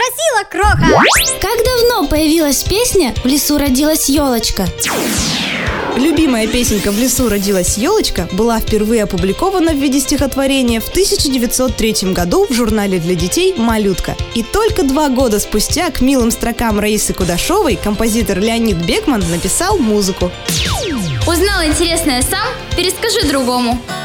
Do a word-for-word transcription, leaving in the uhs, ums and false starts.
спросила Кроха. Как давно появилась песня «В лесу родилась елочка»? Любимая песенка «В лесу родилась елочка» была впервые опубликована в виде стихотворения в тысяча девятьсот третьем году в журнале для детей «Малютка». И только два года спустя к милым строкам Раисы Кудашовой композитор Леонид Бекман написал музыку. Узнал интересное сам, перескажи другому.